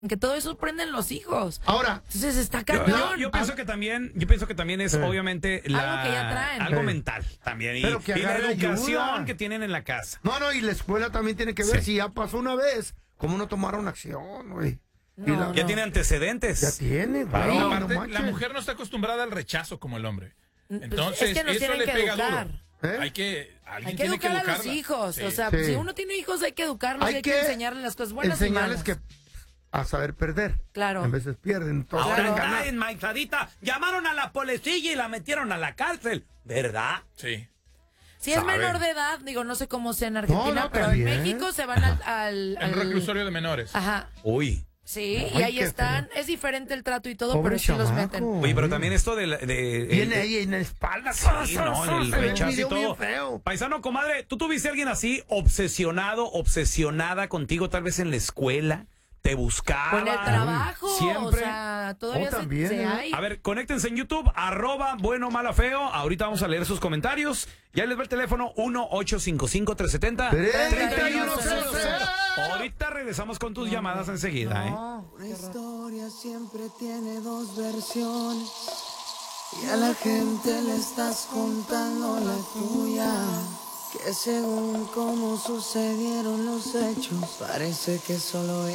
que todo eso prenden los hijos. Ahora, entonces está cañón. Yo pienso que también es obviamente algo que ya traen. algo mental también y la educación que tienen en la casa. No, y la escuela también tiene que ver si ya pasó una vez, cómo no tomaron acción, güey. Ya tiene antecedentes. Ya tiene, güey. Aparte, la mujer no está acostumbrada al rechazo como el hombre. Entonces, es que nos eso tienen le que pega educar. duro. Hay que educar a los hijos. O sea, si uno tiene hijos, hay que educarlos, hay que enseñarles las cosas buenas y malas. A saber perder. Claro. A veces pierden. Ahora está enmaizadita. Llamaron a la policía y la metieron a la cárcel. ¿Verdad? Sí. Si es menor de edad, digo, no sé cómo sea en Argentina, pero en México se van al reclusorio de menores. Ajá. Uy. Sí, y ahí están. Es diferente el trato y todo, pero sí los meten. Oye, pero también esto Viene ahí en la espalda. Sí, no, el rechazo y todo. Paisano, comadre, ¿tú tuviste a alguien así obsesionada contigo, tal vez en la escuela? ¿Te buscaba? Con el trabajo. Siempre. O sea, todavía se hay. A ver, conéctense en YouTube, @buenomalafeo. Ahorita vamos a leer sus comentarios. Ya les va el teléfono 1-855-370-3100. Ahorita regresamos con tus llamadas enseguida, Una historia siempre tiene dos versiones y a la gente le estás contando la tuya. Que según cómo sucedieron los hechos, parece que solo